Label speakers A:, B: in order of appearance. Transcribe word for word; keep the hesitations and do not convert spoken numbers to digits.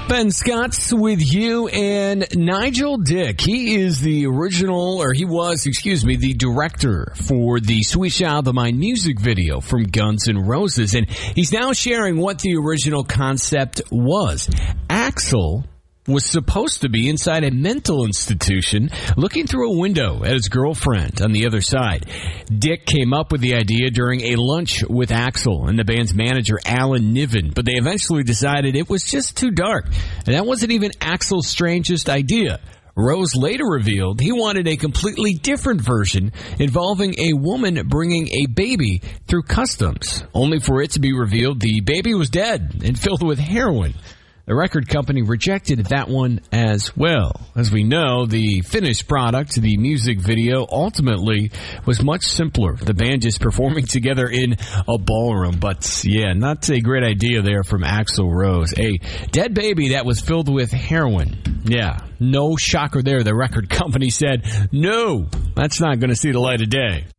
A: Ben Scott's with you, and Nigel Dick. He is the original, or he was, excuse me, the director for the Sweet Child of Mine music video from Guns N' Roses, and he's now sharing what the original concept was. Axl was supposed to be inside a mental institution looking through a window at his girlfriend on the other side. Dick came up with the idea during a lunch with Axl and the band's manager, Alan Niven, but they eventually decided it was just too dark, and that wasn't even Axl's strangest idea. Rose later revealed he wanted a completely different version involving a woman bringing a baby through customs, only for it to be revealed the baby was dead and filled with heroin. The record company rejected that one as well. As we know, the finished product, the music video, ultimately was much simpler. The band just performing together in a ballroom. But, yeah, not a great idea there from Axl Rose. A dead baby that was filled with heroin. Yeah, no shocker there. The record company said, no, that's not going to see the light of day.